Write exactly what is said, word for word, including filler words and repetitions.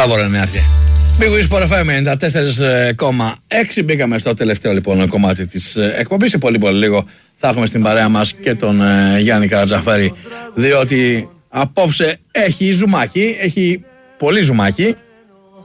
Μπράβο, ρε Νεάρχε. Big Wins Sport εφ εμ ενενήντα τέσσερα κόμμα έξι. Μπήκαμε στο τελευταίο λοιπόν κομμάτι της εκπομπής. Σε πολύ πολύ λίγο θα έχουμε στην παρέα μας και τον ε, Γιάννη Καρατζαφέρη, διότι απόψε έχει ζουμάκι, έχει πολύ ζουμάκι.